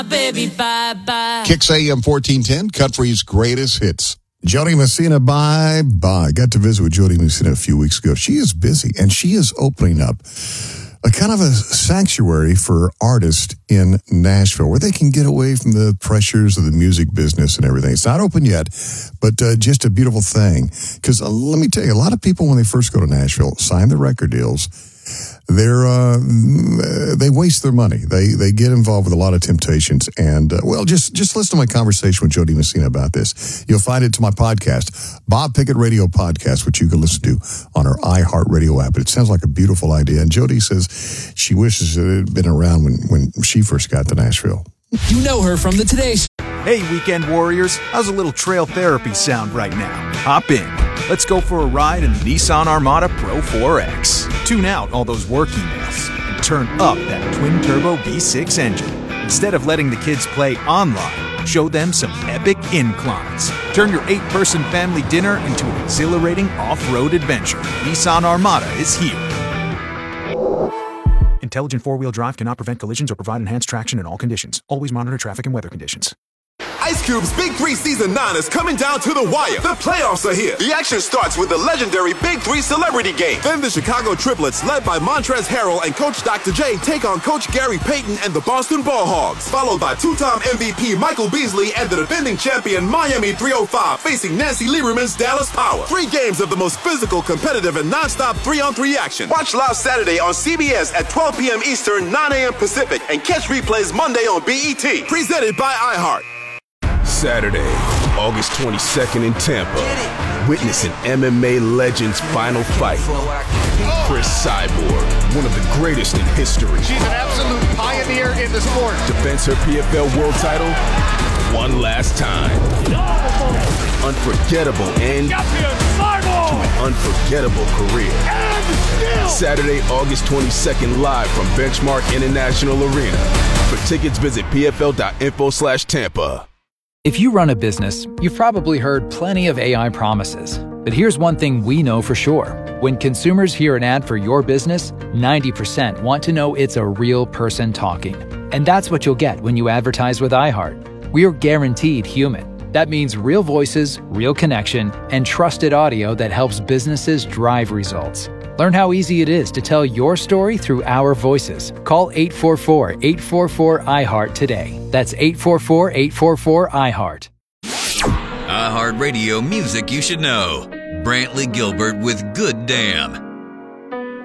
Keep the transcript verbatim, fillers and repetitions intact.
Baby, bye-bye. Kicks A M fourteen ten, Country's greatest hits. Jody Messina, bye-bye. Got to visit with Jody Messina a few weeks ago. She is busy, and she is opening up a kind of a sanctuary for artists in Nashville where they can get away from the pressures of the music business and everything. It's not open yet, but uh, just a beautiful thing. Because uh, let me tell you, a lot of people when they first go to Nashville sign the record deals. They're uh, they waste their money. They they get involved with a lot of temptations. And, uh, well, just, just listen to my conversation with Jody Messina about this. You'll find it to my podcast, Bob Pickett Radio Podcast, which you can listen to on our iHeartRadio app. It sounds like a beautiful idea. And Jody says she wishes it had been around when, when she first got to Nashville. You know her from the Today Show. Hey, Weekend Warriors. How's a little trail therapy sound right now? Hop in. Let's go for a ride in the Nissan Armada Pro four X. Tune out all those work emails and turn up that twin-turbo V six engine. Instead of letting the kids play online, show them some epic inclines. Turn your eight-person family dinner into an exhilarating off-road adventure. Nissan Armada is here. Intelligent four-wheel drive cannot prevent collisions or provide enhanced traction in all conditions. Always monitor traffic and weather conditions. Ice Cube's Big Three Season nine is coming down to the wire. The playoffs are here. The action starts with the legendary Big Three Celebrity Game. Then the Chicago Triplets, led by Montrezl Harrell and Coach Doctor J, take on Coach Gary Payton and the Boston Ball Hogs. Followed by two-time M V P Michael Beasley and the defending champion Miami three oh five facing Nancy Lieberman's Dallas Power. Three games of the most physical, competitive, and non-stop three-on-three action. Watch live Saturday on C B S at twelve p.m. Eastern, nine a.m. Pacific, and catch replays Monday on B E T. Presented by iHeart. Saturday, August twenty-second in Tampa. Witness an M M A legend's final fight. Chris Cyborg, one of the greatest in history. She's an absolute pioneer in the sport. Defends her P F L world title one last time. Unforgettable end to an unforgettable career. Saturday, August twenty-second, live from Benchmark International Arena. For tickets, visit pfl.info slash Tampa. If you run a business, you've probably heard plenty of A I promises. But here's one thing we know for sure. When consumers hear an ad for your business, ninety percent want to know it's a real person talking. And that's what you'll get when you advertise with iHeart. We are guaranteed human. That means real voices, real connection, and trusted audio that helps businesses drive results. Learn how easy it is to tell your story through our voices. Call eight four four, eight four four, I heart today. That's eight four four, eight four four, I heart. iHeartRadio music you should know. Brantley Gilbert with Good Damn.